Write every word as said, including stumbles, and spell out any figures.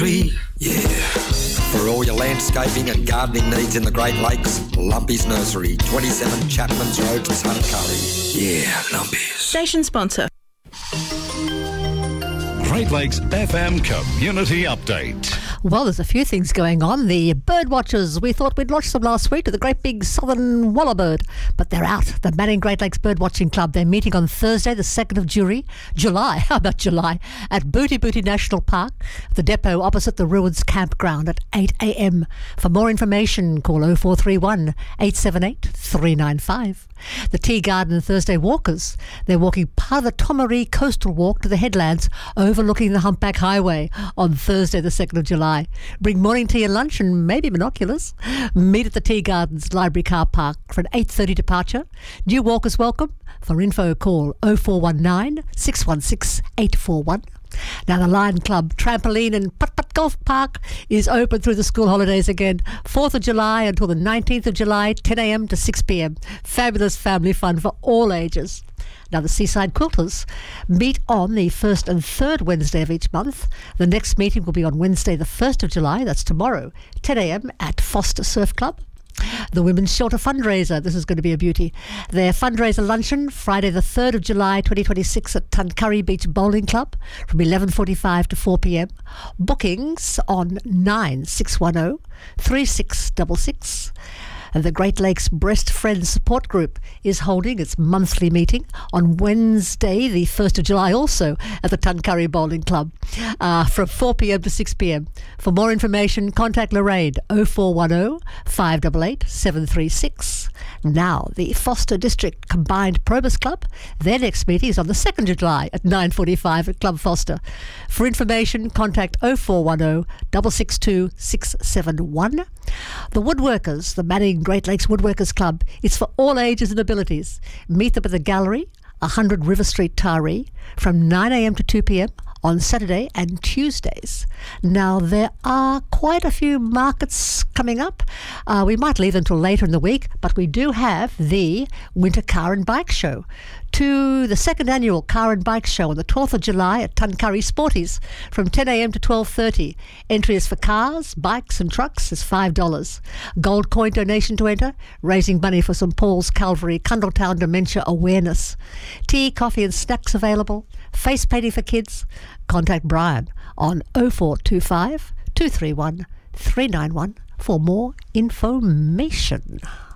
Yeah. For all your landscaping and gardening needs in the Great Lakes, Lumpy's Nursery, twenty-seven Chapman's Road, Tuncurry. Yeah, Lumpy's. Station sponsor. Great Lakes F M Community Update. Well, there's a few things going on. The bird watchers, we thought we'd watch them last week to the great big southern wallabird, but they're out. The Manning Great Lakes Bird Watching Club, they're meeting on Thursday, the second of July, July, how about July, at Booty Booty National Park, the depot opposite the Ruins Campground at eight a m. For more information, call oh four three one, eight seven eight, three nine five. The Tea Garden Thursday walkers, they're walking part of the Tomaree Coastal Walk to the headlands overlooking the Humpback Highway on Thursday the second of July. Bring morning tea and lunch and maybe binoculars. Meet at the Tea Gardens Library Car Park for an eight thirty departure. New walkers welcome. For info, call oh four one nine, six one six, eight four one. Now the Lion Club Trampoline and Putt Putt Golf Park is open through the school holidays again. fourth of July until the nineteenth of July, ten a m to six p m. Fabulous family fun for all ages. Now the Seaside Quilters meet on the first and third Wednesday of each month. The next meeting will be on Wednesday the first of July, that's tomorrow, ten a m at Foster Surf Club. The Women's Shelter Fundraiser, this is going to be a beauty. Their fundraiser luncheon, Friday the third of July twenty twenty-six at Tuncurry Beach Bowling Club from eleven forty-five to four p m. Bookings on nine six one zero, three six six six. And the Great Lakes Breast Friends Support Group is holding its monthly meeting on Wednesday, the first of July, also at the Tuncurry Bowling Club uh, from four p m to six p m. For more information, contact Lorraine oh four one oh, five eight eight, seven three six. Now, the Foster District Combined Probus Club, their next meeting is on the second of July at nine forty-five at Club Foster. For information, contact oh four one oh, six six two, six seven one. The Woodworkers, the Manning Great Lakes Woodworkers Club, it's for all ages and abilities. Meet them at the gallery, one hundred River Street, Taree, from nine a m to two p m on Saturday and Tuesdays. Now, there are quite a few markets coming up. Uh, we might leave them until later in the week, but we do have the Winter Car and Bike Show. To the second annual Car and Bike Show on the twelfth of July at Tuncurry Sporties from ten a m to twelve thirty. Entry is for cars, bikes and trucks is five dollars. Gold coin donation to enter, raising money for Saint Paul's Calvary Cundletown Dementia Awareness. Tea, coffee and snacks available. Face painting for kids. Contact Brian on oh four two five, two three one, three nine one for more information.